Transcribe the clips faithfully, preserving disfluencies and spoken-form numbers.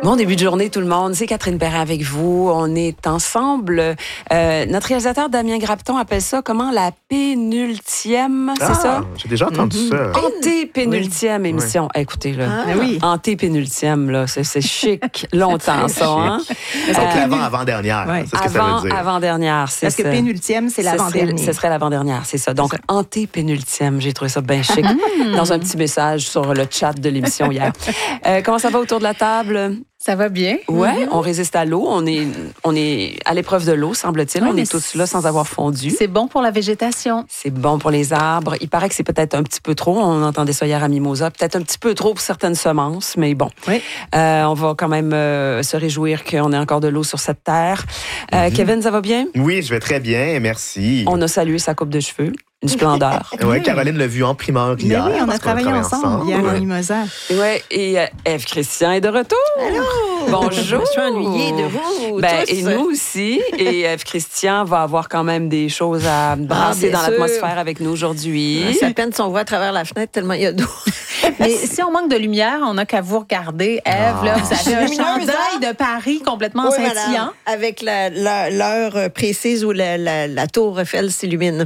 Bon début de journée tout le monde, c'est Catherine Perrin avec vous. On est ensemble. Euh, notre réalisateur Damien Grapton appelle ça comment la pénultième, ah, c'est ça? J'ai déjà entendu mm-hmm. ça. Antépénultième oui. émission. Oui. Écoutez là, ah, oui. antépénultième là, c'est, c'est chic longtemps ça. Hein? C'est euh, l'avant avant dernière. Oui. C'est ce que avant, ça veut dire. Avant dernière, c'est Parce ça. que pénultième, c'est l'avant-dernière. Ce serait l'avant-dernière, c'est ça. Donc antépénultième, j'ai trouvé ça bien chic dans un petit message sur le chat de l'émission hier. Euh, comment ça va autour de la table? Ça va bien. Oui, mm-hmm. on résiste à l'eau. On est, on est à l'épreuve de l'eau, semble-t-il. Ouais, on est tous là sans avoir fondu. C'est bon pour la végétation. C'est bon pour les arbres. Il paraît que c'est peut-être un petit peu trop. On entendait ça hier à Mimosa. Peut-être un petit peu trop pour certaines semences, mais bon. Oui. Euh, on va quand même euh, se réjouir qu'on ait encore de l'eau sur cette terre. Euh, mm-hmm. Kevin, ça va bien? Oui, je vais très bien. Merci. On a salué sa coupe de cheveux. Une splendeur. Oui, Caroline l'a vu en primeur hier. Mais oui, on a travaillé on ensemble, ensemble hier à Mimosa. Oui, et euh, Ève Christian est de retour. Allô! Bonjour. Je suis ennuyée de vous. Ben, tous. Et nous aussi. Et Ève Christian va avoir quand même des choses à brasser ah, dans sûr. l'atmosphère avec nous aujourd'hui. C'est à peine si on voit à travers la fenêtre tellement il y a d'eau. Mais si on manque de lumière, on n'a qu'à vous regarder. Ève, ah. là, vous avez un chandail de Paris complètement oui, scintillant. Avec la, la, l'heure précise où la, la, la tour Eiffel s'illumine.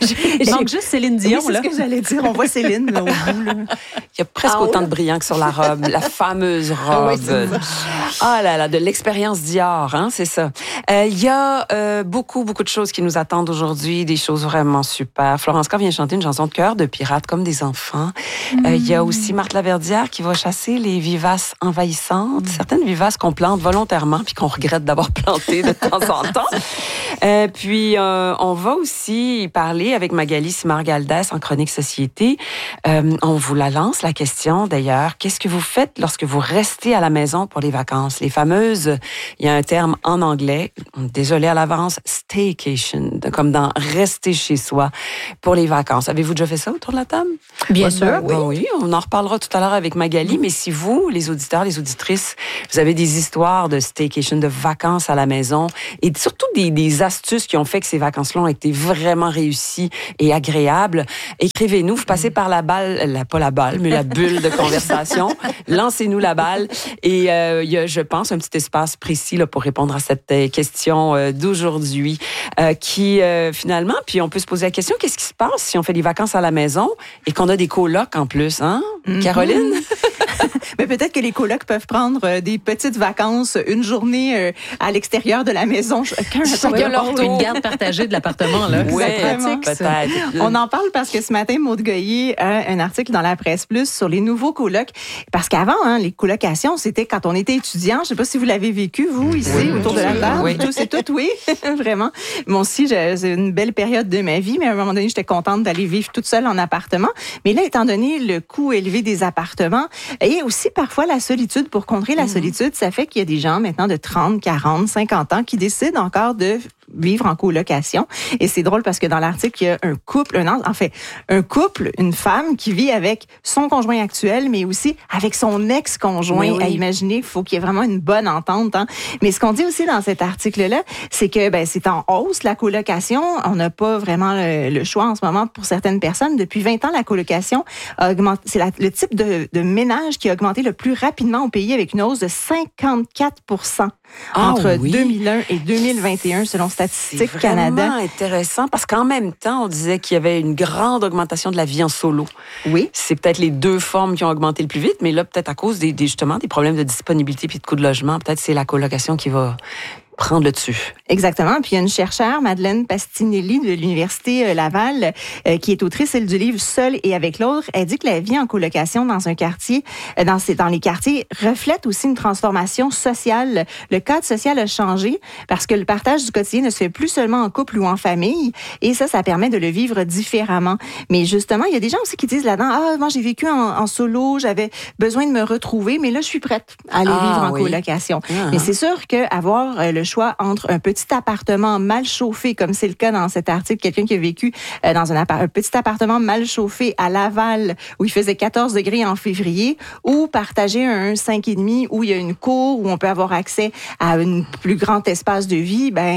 Il manque juste Céline Dion. Oui, c'est là. ce que j'allais dire. On voit Céline là, au bout. Là. Il y a presque ah, autant ouais. de brillant que sur la robe. La fameuse robe. Ah, oui, ah là là, de l'expérience Dior, hein, c'est ça. Euh, il y a euh, beaucoup, beaucoup de choses qui nous attendent aujourd'hui, des choses vraiment super. Florence K vient chanter une chanson de cœur de pirates comme des enfants. Mm. Euh, il y a aussi Marthe Laverdière qui va chasser les vivaces envahissantes, mm. certaines vivaces qu'on plante volontairement puis qu'on regrette d'avoir plantées de temps en temps. Euh, puis, euh, on va aussi parler avec Magali Simard-Galdès en Chronique Société. Euh, on vous la lance, la question d'ailleurs. Qu'est-ce que vous faites lorsque vous restez à la maison pour les vacances? Les fameuses, il y a un terme en anglais, désolé à l'avance, staycation, comme dans rester chez soi pour les vacances. Avez-vous déjà fait ça autour de la table? Bien sûr, oui. Bon, oui. On en reparlera tout à l'heure avec Magali, mais si vous, les auditeurs, les auditrices, vous avez des histoires de staycation, de vacances à la maison et surtout des, des astuces qui ont fait que ces vacances-là ont été vraiment réussies et agréables, écrivez-nous. Vous passez par la balle, la, pas la balle, mais la bulle de conversation. Lancez-nous la balle. Et euh, il y a, je pense, un petit espace précis là, pour répondre à cette euh, question euh, d'aujourd'hui euh, qui, euh, finalement, puis on peut se poser la question, qu'est-ce qui se passe si on fait des vacances à la maison et qu'on a des colocs en plus, hein? Mm-hmm. Caroline? Mais peut-être que les colocs peuvent prendre euh, des petites vacances, une journée euh, à l'extérieur de la maison. Chacun a leur tour. Une garde partagée de l'appartement, là. Oui, pratique, peut-être. On en parle parce que ce matin, Maud Goyer a un article dans la Presse Plus sur les nouveaux colocs. Parce qu'avant, hein, les colocations, c'était quand on était étudiant. Je ne sais pas si vous l'avez vécu, vous, ici, oui, autour de la table. Oui. Tous et toutes, oui, vraiment. Moi aussi, c'est une belle période de ma vie, mais à un moment donné, j'étais contente d'aller vivre toute seule en appartement. Mais là, étant donné le coût élevé des appartements et aussi parfois la solitude, pour contrer la mm-hmm. solitude, ça fait qu'il y a des gens maintenant de trente, quarante, cinquante ans qui décident encore de vivre en colocation. Et c'est drôle parce que dans l'article, il y a un couple, un, en fait, un couple, une femme qui vit avec son conjoint actuel, mais aussi avec son ex-conjoint. Oui. À imaginer, il faut qu'il y ait vraiment une bonne entente. Hein. Mais ce qu'on dit aussi dans cet article-là, c'est que ben, c'est en hausse, la colocation. On n'a pas vraiment le, le choix en ce moment pour certaines personnes. Depuis vingt ans, la colocation a augmenté. C'est la, le type de, de ménage qui a augmenté le plus rapidement au pays avec une hausse de cinquante-quatre pour cent ah, entre oui. deux mille un et deux mille vingt et un, selon Statistique c'est Canada. C'est vraiment intéressant parce qu'en même temps, on disait qu'il y avait une grande augmentation de la vie en solo. Oui. C'est peut-être les deux formes qui ont augmenté le plus vite, mais là, peut-être à cause des, des justement des problèmes de disponibilité puis de coût de logement, peut-être c'est la colocation qui va prendre le dessus. Exactement. Puis il y a une chercheure, Madeleine Pastinelli de l'Université Laval, euh, qui est autrice elle, du livre Seul et avec l'autre. Elle dit que la vie en colocation dans un quartier, euh, dans, ces, dans les quartiers, reflète aussi une transformation sociale. Le cadre social a changé parce que le partage du quotidien ne se fait plus seulement en couple ou en famille. Et ça, ça permet de le vivre différemment. Mais justement, il y a des gens aussi qui disent là-dedans, ah, moi j'ai vécu en, en solo, j'avais besoin de me retrouver, mais là je suis prête à aller ah, vivre en oui. colocation. Ah. Mais c'est sûr qu'avoir euh, le choix entre un petit appartement mal chauffé, comme c'est le cas dans cet article, quelqu'un qui a vécu euh, dans un, appart- un petit appartement mal chauffé à Laval, où il faisait quatorze degrés en février, ou partager un cinq virgule cinq où il y a une cour, où on peut avoir accès à un plus grand espace de vie, ben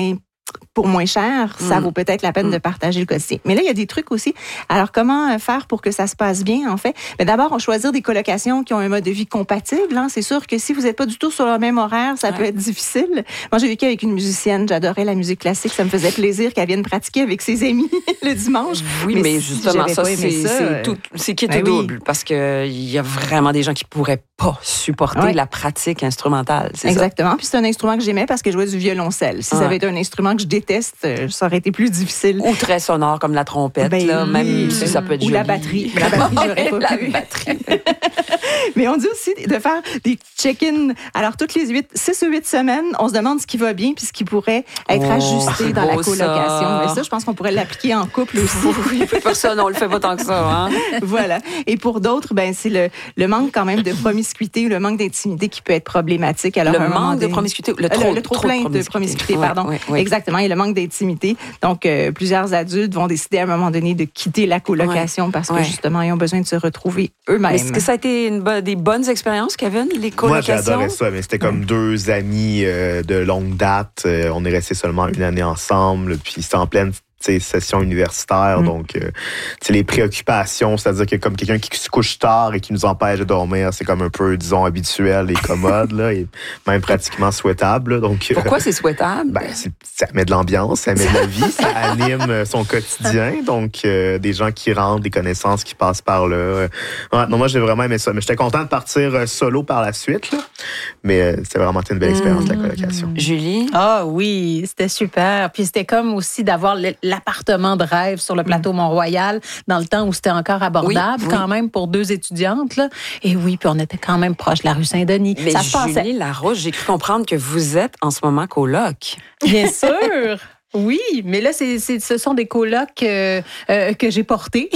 pour moins cher, ça Mm. vaut peut-être la peine Mm. de partager le quotidien. Mais là, il y a des trucs aussi. Alors, comment faire pour que ça se passe bien, en fait? Mais d'abord, on choisir des colocations qui ont un mode de vie compatible. Hein. C'est sûr que si vous n'êtes pas du tout sur le même horaire, ça Ouais. peut être difficile. Moi, j'ai vécu avec une musicienne. J'adorais la musique classique. Ça me faisait plaisir qu'elle vienne pratiquer avec ses amis le dimanche. Oui, mais, si justement, j'avais ça, pas aimé c'est, ça, c'est, euh, tout, c'est qui est ben tout oui. double. Parce qu'il y a vraiment des gens qui pourraient pas supporter Ouais. la pratique instrumentale. C'est Exactement. Puis c'est un instrument que j'aimais parce que je jouais du violoncelle. Si ça Ouais. avait été un instrument que je déteste, euh, ça aurait été plus difficile. ça. Ou très sonore comme la trompette, Ben là, même oui. si ça peut être Ou joli. la batterie. La batterie, j'aurais pas La pu. batterie. Mais on dit aussi de faire des check-in. Alors, toutes les huit, six ou huit semaines, on se demande ce qui va bien puis ce qui pourrait être Oh, ajusté c'est dans la beau, ça. colocation. Mais ça, je pense qu'on pourrait l'appliquer en couple aussi. Oui, personne, on le fait pas tant que ça. Hein? Voilà. Et pour d'autres, ben, c'est le, le manque quand même de promiscuité, le manque d'intimité qui peut être problématique. Alors, Le à un moment manque de donné- promiscuité, le Euh, trop, le trop plein de promiscuité, Ouais, pardon. ouais, ouais. Exactement, et le manque d'intimité. Donc, euh, plusieurs adultes vont décider à un moment donné de quitter la colocation parce que ouais. justement, ils ont besoin de se retrouver eux-mêmes. Mais est-ce que ça a été une bo- des bonnes expériences, Kevin, les Moi, colocations? j'adorais ça, mais c'était comme deux amis euh, de longue date. Euh, on est restés seulement une année ensemble, puis c'était en pleine tu sais, session universitaire, Mm. donc euh, tu sais, les préoccupations, c'est-à-dire que comme quelqu'un qui se couche tard et qui nous empêche de dormir, c'est comme un peu, disons, habituel et commode, là, et même pratiquement souhaitable. Là, donc, euh, Pourquoi c'est souhaitable? Ben, c'est- ça met de l'ambiance, ça met de la vie, ça anime euh, son quotidien. Donc, euh, des gens qui rentrent, des connaissances qui passent par là. Euh, ouais, non, moi, j'ai vraiment aimé ça. Mais j'étais content de partir euh, solo par la suite. Là. Mais euh, c'était vraiment une belle expérience, la colocation. Julie? Ah oui, c'était super. Puis c'était comme aussi d'avoir le- l'appartement de rêve sur le plateau Mont-Royal dans le temps où c'était encore abordable Oui, oui. quand même pour deux étudiantes. Là. Et oui, puis on était quand même proche de la rue Saint-Denis. Mais Ça se passait. Julie Larouche, j'ai cru comprendre que vous êtes en ce moment coloc. Bien sûr. Oui, mais là, c'est, c'est, ce sont des colocs euh, euh, que j'ai portés.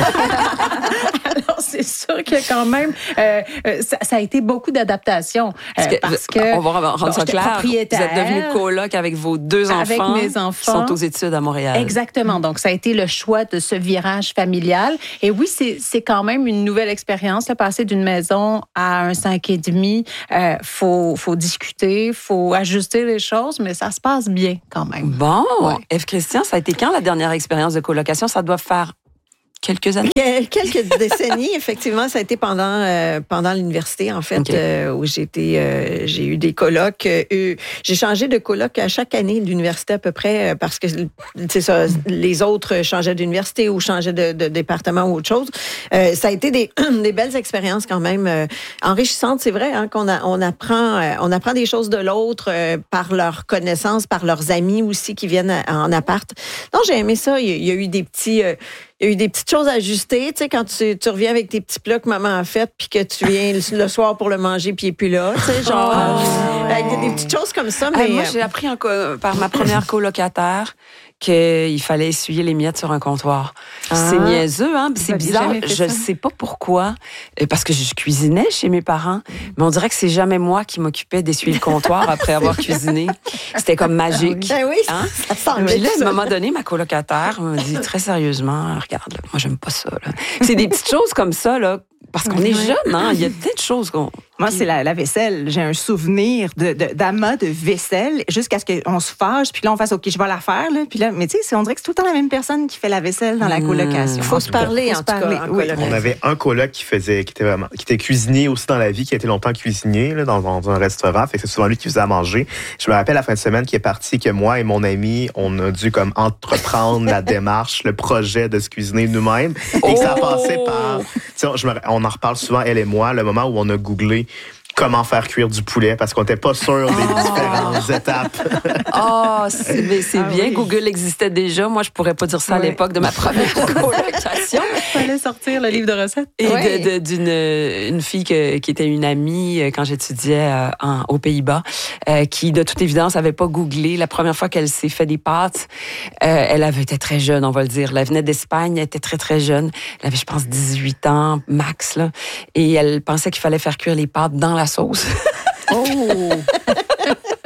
Alors, c'est sûr que quand même, euh, euh, ça, ça a été beaucoup d'adaptation. euh, Parce que, parce que on va rendre bon, ça j'étais clair. Vous propriétaire. êtes devenu coloc avec vos deux Avec enfants, mes qui enfants. sont aux études à Montréal. Exactement. Donc, ça a été le choix de ce virage familial. Et oui, c'est, c'est quand même une nouvelle expérience. Là, passer d'une maison à un cinq et demi, euh, faut, faut discuter, faut ajuster les choses, mais ça se passe bien quand même. Bon, Ouais. Ève Christian, ça a été quand la dernière expérience de colocation? Ça doit faire quelques années. Quel- Quelques décennies, effectivement, ça a été pendant euh, pendant l'université, en fait, OK. euh, où j'ai été, euh, j'ai eu des colocs. Euh, eu- j'ai changé de coloc à chaque année de l'université à peu près euh, parce que c'est ça, les autres changeaient d'université ou changeaient de, de département ou autre chose. Euh, ça a été des, des belles expériences quand même euh, enrichissantes. C'est vrai hein, qu'on a, on apprend euh, on apprend des choses de l'autre euh, par leurs connaissances, par leurs amis aussi qui viennent à- en appart. Non, j'ai aimé ça. Il y a, il y a eu des petits euh, Il y a eu des petites choses à ajuster, tu sais, quand tu, tu reviens avec tes petits plats que maman a fait, puis que tu viens le, le soir pour le manger, puis il n'est plus là, tu sais, genre, Oh. euh, il y a des petites choses comme ça, Ah, mais moi, euh, j'ai appris en co- par ma première colocataire qu'il fallait essuyer les miettes sur un comptoir. Ah. C'est niaiseux, hein? C'est Vous aviez bizarre. jamais fait Je ne ça? sais pas pourquoi. Euh, Parce que je cuisinais chez mes parents, mais on dirait que c'est jamais moi qui m'occupais d'essuyer le comptoir après avoir cuisiné. C'était comme magique. ben oui, Hein? ça semble Puis là, à ça. un moment donné, ma colocataire me dit très sérieusement, regarde, là, moi, j'aime pas ça. là. C'est des petites choses comme ça, là, parce qu'on est Ouais. jeune, hein? Il y a peut-être des choses qu'on... Moi, c'est la, la vaisselle. J'ai un souvenir de, de, d'amas de vaisselle jusqu'à ce qu'on se fâche, puis là, on fasse OK, je vais la faire. Là, puis là, mais tu sais, c'est- on dirait que c'est tout le temps la même personne qui fait la vaisselle dans la Mmh. colocation. Faut se parler, Faut en se tout cas, parler, en oui. coloc. On avait un coloc qui faisait, qui était vraiment, qui était cuisinier aussi dans la vie, qui a été longtemps cuisinier là, dans, dans un restaurant. Fait que c'est souvent lui qui faisait à manger. Je me rappelle la fin de semaine qui est parti que moi et mon ami, on a dû comme entreprendre la démarche, le projet de se cuisiner nous-mêmes, et que ça a Oh! passé par. Tu sais, je me- on en reparle souvent elle et moi, le moment où on a googlé comment faire cuire du poulet parce qu'on n'était pas sûr des différentes étapes. Ah, c'est, mais c'est Ah bien. oui. Google existait déjà. Moi, je pourrais pas dire ça à Oui. l'époque de ma première colocation. Il fallait sortir le livre de recettes. Et Ouais. de- de- d'une une fille que- qui était une amie euh, quand j'étudiais euh, en- aux Pays-Bas, euh, qui, de toute évidence, avait pas googlé. La première fois qu'elle s'est fait des pâtes, euh, elle avait été très jeune, on va le dire. Elle venait d'Espagne, elle était très, très jeune. Elle avait, je pense, dix-huit ans max. Là, et elle pensait qu'il fallait faire cuire les pâtes dans la sauce. Oh!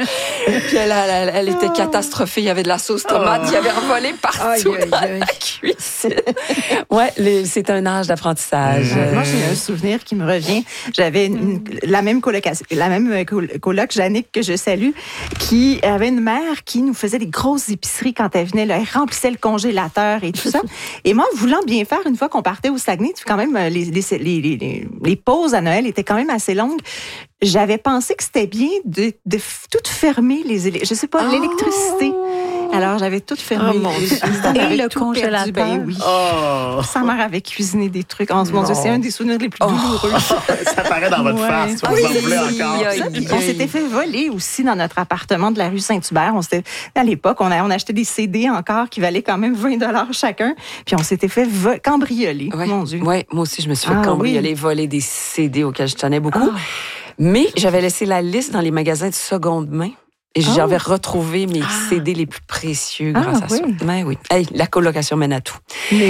Puis elle, elle, elle était catastrophée. Il y avait de la sauce tomate qui avait envolé partout Aïe, aïe, dans aïe. la cuisine. Ouais, les- c'est un âge d'apprentissage. Euh, Moi, j'ai un souvenir qui me revient. J'avais une- une- la même colocation, la même col- coloc, Jannick, que je salue, qui avait une mère qui nous faisait des grosses épiceries quand elle venait. Là, elle remplissait le congélateur et tout ça. Et moi, voulant bien faire, une fois qu'on partait au Saguenay, quand même, les, les, les, les, les pauses à Noël étaient quand même assez longues. J'avais pensé que c'était bien de, de f- tout fermer les élé- je sais pas, l'électricité. Alors, j'avais tout fermé. Oh, mon Dieu. J'avais Et le tout congélateur. perdu. Ben oui. Oh! Sa mère avait cuisiné des trucs. En ce moment, c'est un des souvenirs les plus douloureux. Ça paraît dans votre Ouais. face. Vous Oui. en voulez encore. Aïe, Ça, aïe, puis on aïe. s'était fait voler aussi dans notre appartement de la rue Saint-Hubert. On s'était, à l'époque, on, a, on achetait des C D encore qui valaient quand même vingt dollars chacun. Puis on s'était fait vo- cambrioler. Ouais. Mon Dieu. Ouais, moi aussi, je me suis fait Ah, cambrioler, oui. voler des C D auxquels je tenais beaucoup. Ah. Mais j'avais laissé la liste dans les magasins de seconde main. Et j'avais retrouvé mes C D les plus précieux grâce Ah, à ça. oui. Mais oui. Hey, la colocation mène à tout. Mais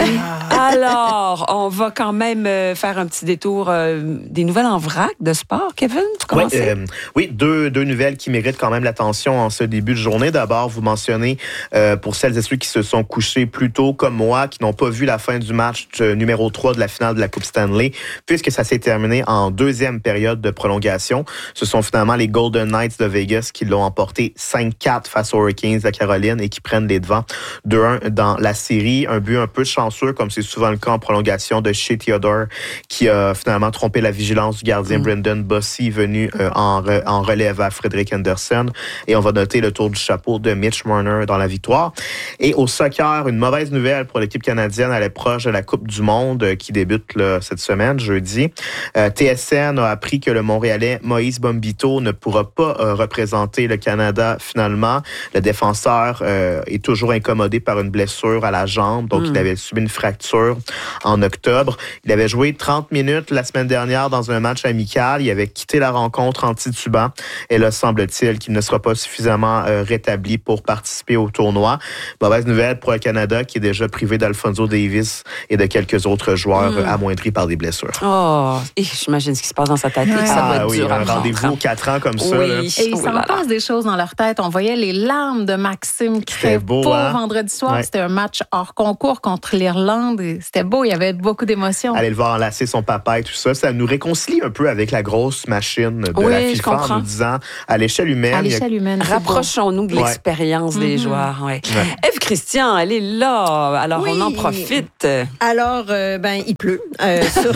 Alors, on va quand même euh, faire un petit détour euh, des nouvelles en vrac de sport. Kevin, tu Oui, commences? euh, oui deux, deux nouvelles qui méritent quand même l'attention en ce début de journée. D'abord, vous mentionnez, euh, pour celles et ceux qui se sont couchés plus tôt, comme moi, qui n'ont pas vu la fin du match euh, numéro trois de la finale de la Coupe Stanley, puisque ça s'est terminé en deuxième période de prolongation. Ce sont finalement les Golden Knights de Vegas qui l'ont emporté cinq quatre face aux Hurricanes de Caroline et qui prennent les devants deux un dans la série. Un but un peu chanceux, comme c'est souvent le cas en prolongation de Shea Theodore, qui a finalement trompé la vigilance du gardien mm. Brendan Bossy, venu euh, en, re, en relève à Frederick Anderson. Et on va noter le tour du chapeau de Mitch Marner dans la victoire. Et au soccer, une mauvaise nouvelle pour l'équipe canadienne à l'approche de la Coupe du Monde euh, qui débute là, cette semaine, jeudi. Euh, T S N a appris que le Montréalais Moïse Bombito ne pourra pas euh, représenter le Canada finalement. Le défenseur euh, est toujours incommodé par une blessure à la jambe, donc mm. il avait subi une fracture en octobre. Il avait joué trente minutes la semaine dernière dans un match amical. Il avait quitté la rencontre en titubant et là, semble-t-il qu'il ne sera pas suffisamment euh, rétabli pour participer au tournoi. Mauvaise nouvelle pour le Canada qui est déjà privé d'Alphonso Davis et de quelques autres joueurs mm. amoindris par des blessures. Oh, et j'imagine ce qui se passe dans sa tête. Ouais. Ça doit être ah oui, dur à un prendre. rendez-vous quatre ans comme ça. Oui. Là. Et il Oh s'en là là. passe des choses dans leur tête. On voyait les larmes de Maxime qui C'était fait beau, beau hein? vendredi soir. Ouais. C'était un match hors concours contre l'Irlande. Et c'était beau, il y avait beaucoup d'émotions. Aller le voir enlacer son papa et tout ça, ça nous réconcilie un peu avec la grosse machine de Oui, la je FIFA comprends. en nous disant, à l'échelle humaine, À il y a- l'échelle humaine. c'est beau. Rapprochons-nous de Ouais. l'expérience des Mm-hmm. joueurs. Ouais. Ouais. Ève Christian, elle est là. Alors, Oui. on en profite. Alors, euh, ben, il pleut. Euh, sur-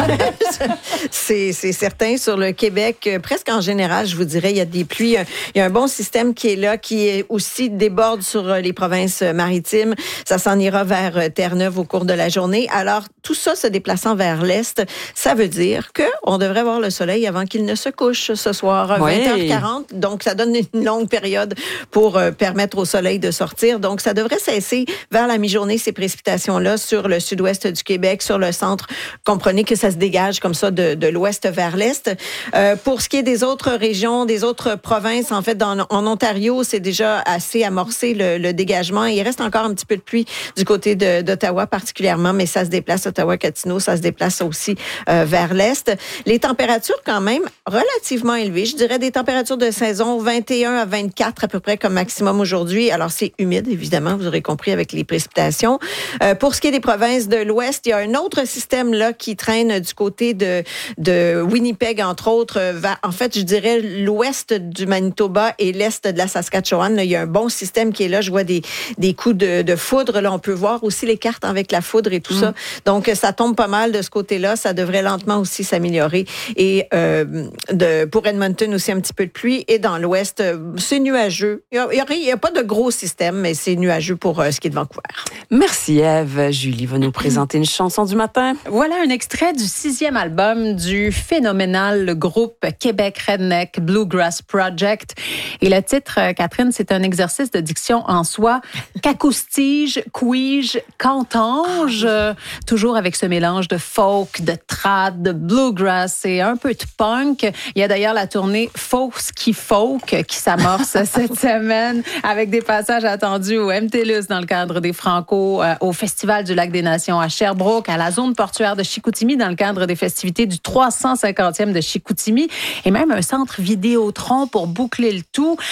c'est, c'est certain. Sur le Québec, euh, presque en général, je vous dirais, il y a des pluies. Il y a un bon système qui est là, qui est aussi déborde sur euh, les provinces maritimes. Ça s'en ira vers euh, Terre-Neuve au cours de la journée. Alors, tout ça se déplaçant vers l'est, ça veut dire qu'on devrait voir le soleil avant qu'il ne se couche ce soir, Oui. vingt heures quarante. Donc, ça donne une longue période pour euh, permettre au soleil de sortir. Donc, ça devrait cesser vers la mi-journée, ces précipitations-là, sur le sud-ouest du Québec, sur le centre. Comprenez que ça se dégage comme ça de, de l'ouest vers l'est. Euh, pour ce qui est des autres régions, des autres provinces, en fait, dans, en Ontario, c'est déjà assez amorcé le, le dégagement. Il reste encore un petit peu de pluie du côté de, d'Ottawa particulièrement, mais ça se déplace, Ottawa-Gatineau, ça se déplace aussi euh, vers l'est. Les températures quand même relativement élevées. Je dirais des températures de saison vingt et un à vingt-quatre à peu près comme maximum aujourd'hui. Alors, c'est humide, évidemment, vous aurez compris avec les précipitations. Euh, pour ce qui est des provinces de l'Ouest, il y a un autre système là qui traîne du côté de, de Winnipeg, entre autres. Va, en fait, je dirais l'ouest du Manitoba et l'est de la Saskatchewan. Là, il y a un bon système qui est là. Je vois des, des coups de, de foudre. Là, on peut voir aussi les cartes avec la foudre et tout mmh. ça. Donc, ça tombe pas mal de ce côté-là. Ça devrait lentement aussi s'améliorer. Et euh, de, pour Edmonton aussi, un petit peu de pluie. Et dans l'ouest, c'est nuageux. Il n'y a, a, a pas de gros système, mais c'est nuageux pour euh, ce qui est de Vancouver. Merci, Ève. Julie va nous présenter une chanson du matin. Voilà un extrait du sixième album du phénoménal groupe Québec Redneck Bluegrass Project. Et le titre, Catherine, c'est un exercice de diction en soi. Qu'acoustige, couige, cantange, euh, toujours avec ce mélange de folk, de trad, de bluegrass et un peu de punk. Il y a d'ailleurs la tournée Folk Ski Folk qui s'amorce cette semaine avec des passages attendus au M T L U S dans le cadre des Franco, euh, au Festival du Lac des Nations à Sherbrooke, à la zone portuaire de Chicoutimi dans le cadre des festivités du trois cent cinquantième de Chicoutimi et même un centre Vidéotron pour boucler le tout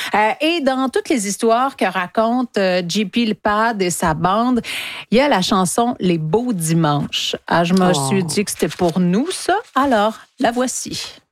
Euh, et dans toutes les histoires que raconte euh, J P Lepad et sa bande, il y a la chanson Les Beaux Dimanches. Ah, je me Oh. suis dit que c'était pour nous, ça. Alors, la voici.